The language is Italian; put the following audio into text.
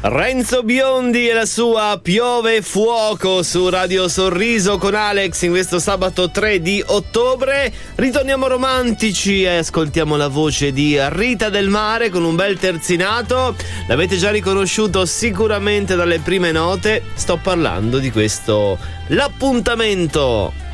Renzo Biondi e la sua Piove Fuoco su Radio Sorriso con Alex in questo sabato 3 di ottobre. Ritorniamo romantici e ascoltiamo la voce di Rita Del Mare con un bel terzinato. L'avete già riconosciuto sicuramente dalle prime note. Sto parlando di questo L'appuntamento.